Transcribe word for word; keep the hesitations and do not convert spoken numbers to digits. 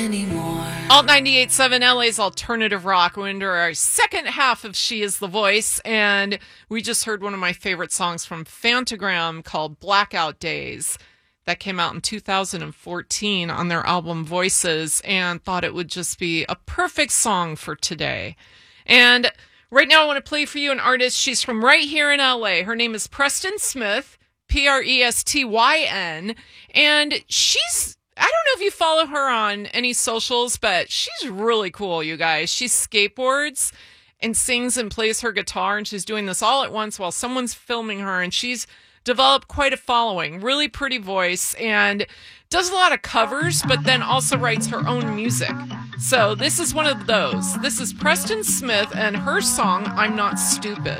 Alt ninety-eight point seven L A's Alternative Rock. We're into our second half of She Is the Voice, and we just heard one of my favorite songs from Phantogram called Blackout Days. That came out in two thousand fourteen on their album Voices, and thought it would just be a perfect song for today. And right now I want to play for you an artist. She's from right here in L A. Her name is Preston Smith, P R E S T Y N, and she's, I don't know if you follow her on any socials, but she's really cool, you guys. She skateboards and sings and plays her guitar, and she's doing this all at once while someone's filming her, and she's developed quite a following. Really pretty voice, and does a lot of covers, but then also writes her own music. So this is one of those. This is Preston Smith and her song, I'm Not Stupid.